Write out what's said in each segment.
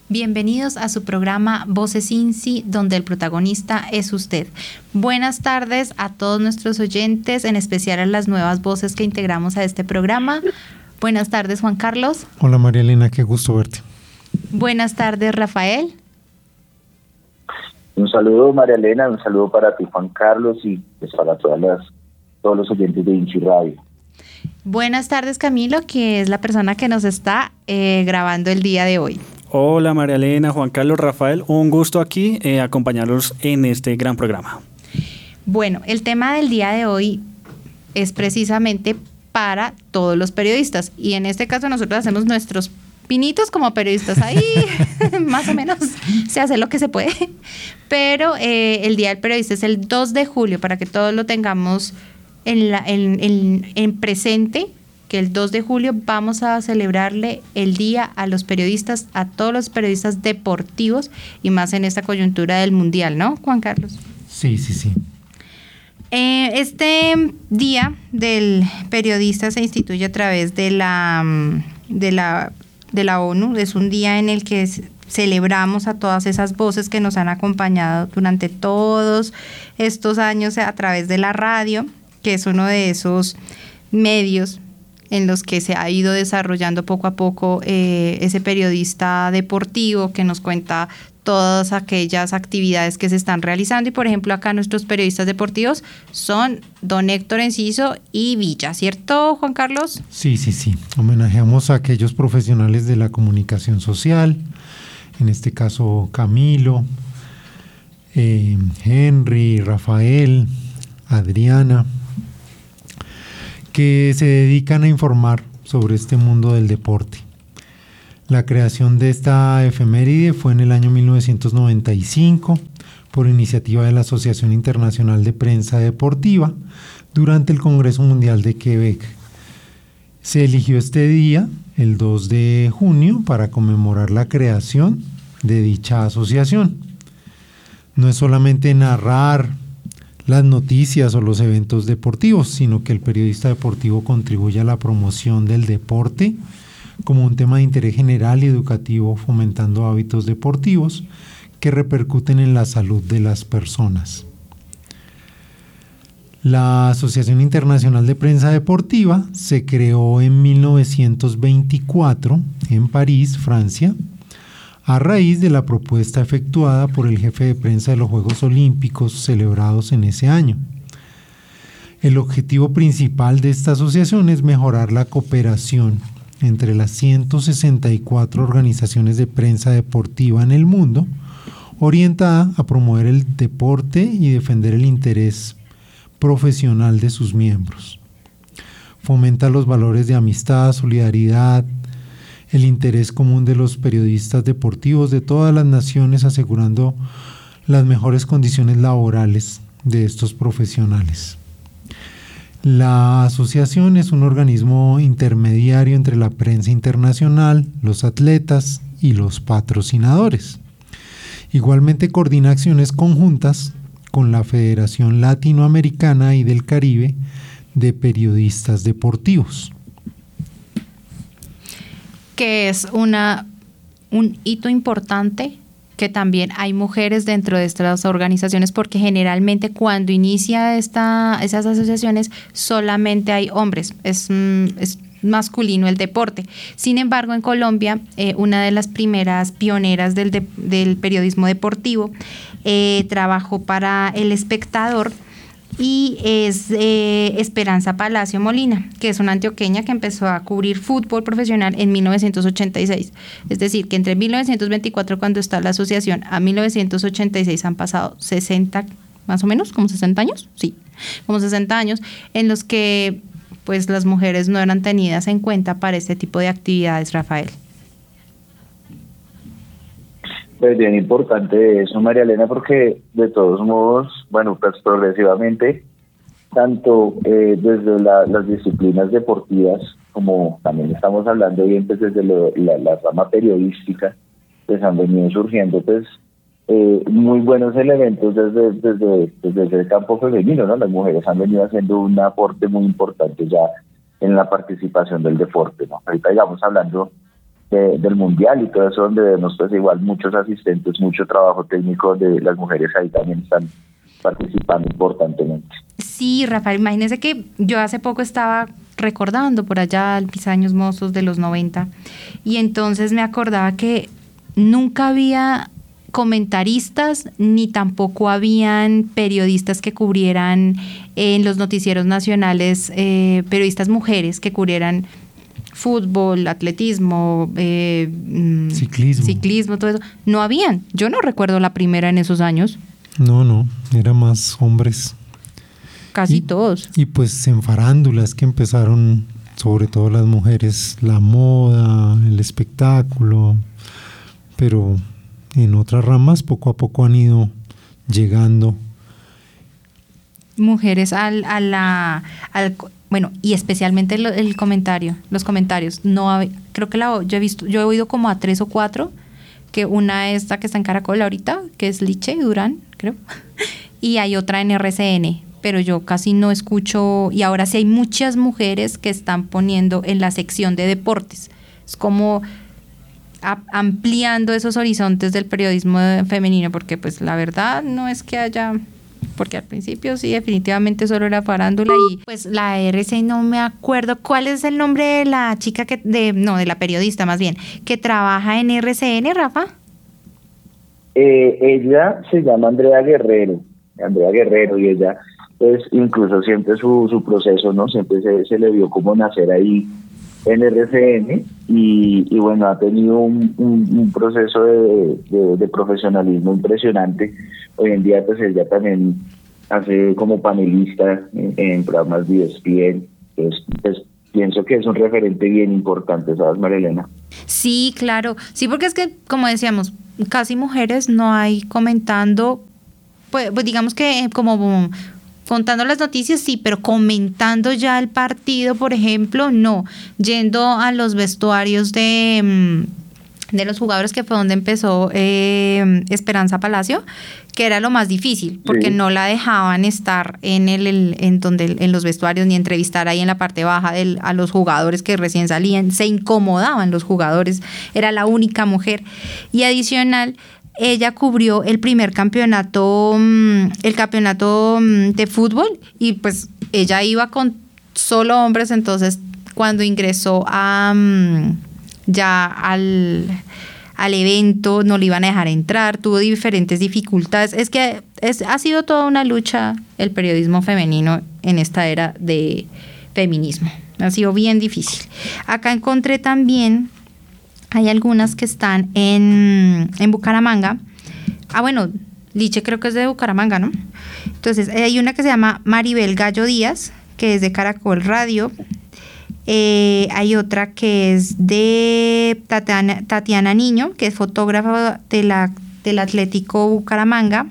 Bienvenidos a su programa Voces INSI, donde el protagonista es usted. Buenas tardes a todos nuestros oyentes, en especial a las nuevas voces que integramos a este programa. Buenas tardes, Juan Carlos. Hola, María Elena, qué gusto verte. Buenas tardes, Rafael. Un saludo, María Elena, un saludo para ti, Juan Carlos, y pues para todos los oyentes de INSI Radio. Buenas tardes, Camilo, que es la persona que nos está grabando el día de hoy. Hola, María Elena, Juan Carlos, Rafael, un gusto aquí acompañarlos en este gran programa. Bueno, el tema del día de hoy es precisamente para todos los periodistas, y en este caso nosotros hacemos nuestros pinitos como periodistas, ahí más o menos se hace lo que se puede, pero el Día del Periodista es el 2 de julio, para que todos lo tengamos en presente, que el 2 de julio vamos a celebrarle el día a los periodistas, a todos los periodistas deportivos, y más en esta coyuntura del Mundial, ¿no, Juan Carlos? Sí. Este Día del Periodista se instituye a través de la ONU. Es un día en el que celebramos a todas esas voces que nos han acompañado durante todos estos años a través de la radio, que es uno de esos medios en los que se ha ido desarrollando poco a poco ese periodista deportivo que nos cuenta todas aquellas actividades que se están realizando. Y por ejemplo, acá nuestros periodistas deportivos son don Héctor Enciso y Villa, ¿cierto, Juan Carlos? Sí. Homenajeamos a aquellos profesionales de la comunicación social, en este caso Camilo, Henry, Rafael, Adriana, que se dedican a informar sobre este mundo del deporte. La creación de esta efeméride fue en el año 1995 por iniciativa de la Asociación Internacional de Prensa Deportiva durante el Congreso Mundial de Quebec. Se eligió este día, el 2 de junio, para conmemorar la creación de dicha asociación. No es solamente narrar las noticias o los eventos deportivos, sino que el periodista deportivo contribuye a la promoción del deporte como un tema de interés general y educativo, fomentando hábitos deportivos que repercuten en la salud de las personas. La Asociación Internacional de Prensa Deportiva se creó en 1924 en París, Francia, a raíz de la propuesta efectuada por el jefe de prensa de los Juegos Olímpicos celebrados en ese año. El objetivo principal de esta asociación es mejorar la cooperación entre las 164 organizaciones de prensa deportiva en el mundo, orientada a promover el deporte y defender el interés profesional de sus miembros. Fomenta los valores de amistad, solidaridad, el interés común de los periodistas deportivos de todas las naciones, asegurando las mejores condiciones laborales de estos profesionales. La asociación es un organismo intermediario entre la prensa internacional, los atletas y los patrocinadores. Igualmente coordina acciones conjuntas con la Federación Latinoamericana y del Caribe de Periodistas Deportivos. Que es un hito importante, que también hay mujeres dentro de estas organizaciones, porque generalmente cuando inicia esas asociaciones solamente hay hombres, es masculino el deporte. Sin embargo, en Colombia, una de las primeras pioneras del periodismo deportivo trabajó para El Espectador, y es Esperanza Palacio Molina, que es una antioqueña que empezó a cubrir fútbol profesional en 1986. Es decir, que entre 1924, cuando está la asociación, a 1986 han pasado 60, más o menos, como 60 años, sí, como 60 años, en los que pues las mujeres no eran tenidas en cuenta para este tipo de actividades, Rafael. Pues bien importante eso, María Elena, porque de todos modos, bueno, pues progresivamente, tanto desde las disciplinas deportivas, como también estamos hablando bien pues desde la rama periodística, pues han venido surgiendo pues muy buenos elementos desde el campo femenino, ¿no? Las mujeres han venido haciendo un aporte muy importante ya en la participación del deporte, ¿no? Ahorita digamos hablando del mundial y todo eso, donde vemos pues igual muchos asistentes, mucho trabajo técnico de las mujeres ahí también están participando importantemente. Sí, Rafael, imagínese que yo hace poco estaba recordando por allá mis años mozos de los 90 y entonces me acordaba que nunca había comentaristas ni tampoco habían periodistas que cubrieran en los noticieros nacionales, periodistas mujeres que cubrieran fútbol, atletismo, ciclismo, todo eso. No habían. Yo no recuerdo la primera en esos años. No, era más hombres. Casi todos. Y pues en farándulas que empezaron, sobre todo las mujeres, la moda, el espectáculo, pero en otras ramas poco a poco han ido llegando. Mujeres bueno, y especialmente los comentarios. No, creo que yo he oído como a 3 o 4, que una es la que está en Caracol ahorita, que es Liche Durán, creo, y hay otra en RCN, pero yo casi no escucho, y ahora sí hay muchas mujeres que están poniendo en la sección de deportes. Es como ampliando esos horizontes del periodismo femenino, porque pues la verdad no es que haya, porque al principio sí definitivamente solo era farándula y pues la RC no me acuerdo cuál es el nombre de la chica de la periodista más bien, que trabaja en RCN, Rafa. Ella se llama Andrea Guerrero, y ella pues incluso siempre su proceso, ¿no? Siempre se le vio como nacer ahí en RCN y bueno, ha tenido un proceso de profesionalismo impresionante. Hoy en día pues ella también hace como panelista en programas de ESPN, pues pienso que es un referente bien importante, ¿sabes, María Elena? Sí, claro, sí, porque es que como decíamos, casi mujeres no hay comentando, pues digamos que como contando las noticias, sí, pero comentando ya el partido, por ejemplo, no. Yendo a los vestuarios de los jugadores, que fue donde empezó Esperanza Palacio, que era lo más difícil, porque no la dejaban estar en los vestuarios ni entrevistar ahí en la parte baja a los jugadores que recién salían. Se incomodaban los jugadores, era la única mujer. Y adicional, ella cubrió el primer campeonato de fútbol y pues ella iba con solo hombres, entonces cuando ingresó ya al evento no le iban a dejar entrar, tuvo diferentes dificultades. Es que ha sido toda una lucha el periodismo femenino en esta era de feminismo, ha sido bien difícil. Acá encontré también, hay algunas que están en Bucaramanga. Bueno, Liche creo que es de Bucaramanga, ¿no? Entonces, hay una que se llama Maribel Gallo Díaz, que es de Caracol Radio. Hay otra que es de Tatiana Niño, que es fotógrafa del Atlético Bucaramanga.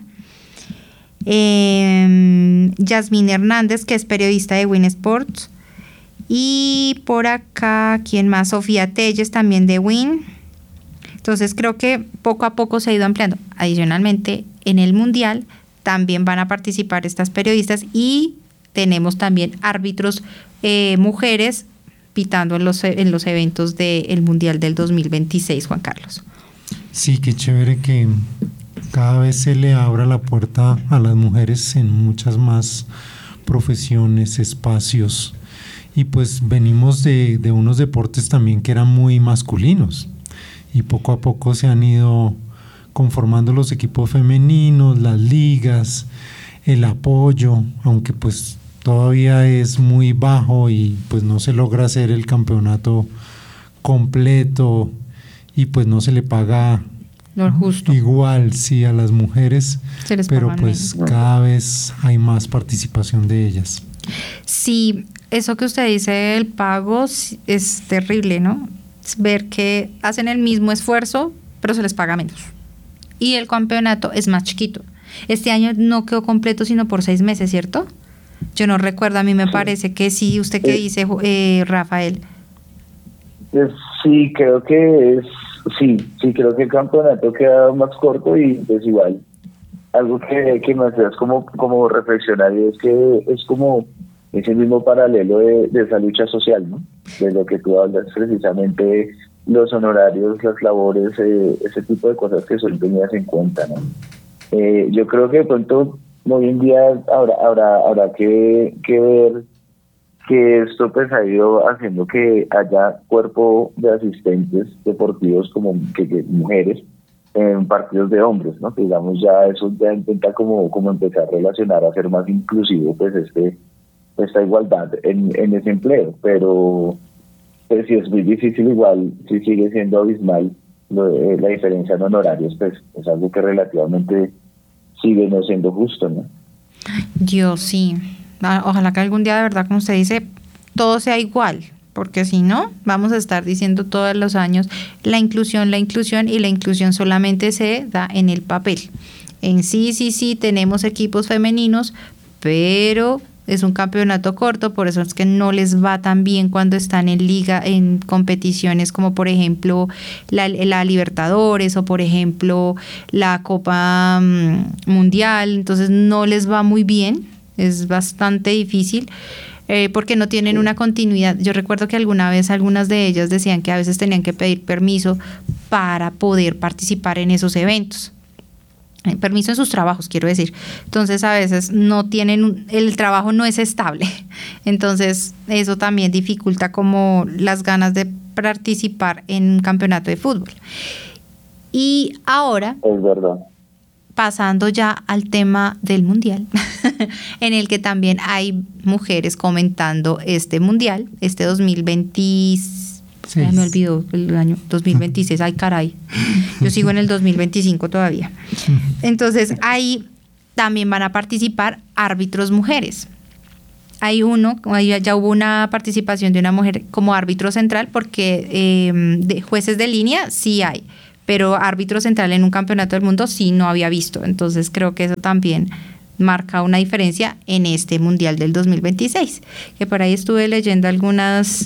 Yasmín Hernández, que es periodista de Win Sports. Y por acá, ¿quién más? Sofía Telles, también de Win. Entonces creo que poco a poco se ha ido ampliando. Adicionalmente, en el Mundial también van a participar estas periodistas y tenemos también árbitros mujeres pitando en los eventos del Mundial del 2026, Juan Carlos. Sí, qué chévere que cada vez se le abra la puerta a las mujeres en muchas más profesiones, espacios. Y pues venimos de unos deportes también que eran muy masculinos y poco a poco se han ido conformando los equipos femeninos, las ligas, el apoyo, aunque pues todavía es muy bajo y pues no se logra hacer el campeonato completo y pues no se le paga lo justo. Igual sí a las mujeres, pero pues menos. Cada vez hay más participación de ellas. Sí, eso que usted dice, el pago es terrible, ¿no? Es ver que hacen el mismo esfuerzo, pero se les paga menos. Y el campeonato es más chiquito. Este año no quedó completo sino por 6 meses, ¿cierto? Yo no recuerdo, a mí me parece que sí. ¿Usted qué dice, Rafael? Sí, creo que creo que el campeonato queda más corto y pues igual. Algo que me hace como reflexionar y es que es como ese mismo paralelo de esa lucha social, ¿no? De lo que tú hablas precisamente los honorarios, las labores, ese tipo de cosas que son tenidas en cuenta, ¿no? Yo creo que de pronto hoy en día habrá que ver que esto pues ha ido haciendo que haya cuerpo de asistentes deportivos como que mujeres en partidos de hombres, ¿no? Que digamos ya eso ya intenta como empezar a relacionar, a ser más inclusivo pues esta igualdad en ese empleo, pero pues sí es muy difícil, igual sí sigue siendo abismal la diferencia en honorarios, pues es algo que relativamente sigue no siendo justo, ¿no? Yo sí. Ojalá que algún día de verdad, como usted dice, todo sea igual, porque si no, vamos a estar diciendo todos los años la inclusión, y la inclusión solamente se da en el papel. En sí, tenemos equipos femeninos, pero es un campeonato corto, por eso es que no les va tan bien cuando están en liga, en competiciones como por ejemplo la Libertadores o por ejemplo la Copa Mundial, entonces no les va muy bien, es bastante difícil. Porque no tienen una continuidad. Yo recuerdo que alguna vez algunas de ellas decían que a veces tenían que pedir permiso para poder participar en esos eventos. Permiso en sus trabajos, quiero decir. Entonces a veces no tienen, el trabajo no es estable. Entonces eso también dificulta como las ganas de participar en un campeonato de fútbol. Y ahora, es verdad, pasando ya al tema del mundial, en el que también hay mujeres comentando este mundial, este 2026. Me olvidó el año 2026, ay caray, yo sigo en el 2025 todavía. Entonces ahí también van a participar árbitros mujeres. Ahí ya hubo una participación de una mujer como árbitro central, porque de jueces de línea sí hay, pero árbitro central en un campeonato del mundo sí no había visto. Entonces creo que eso también marca una diferencia en este mundial del 2026, que por ahí estuve leyendo algunas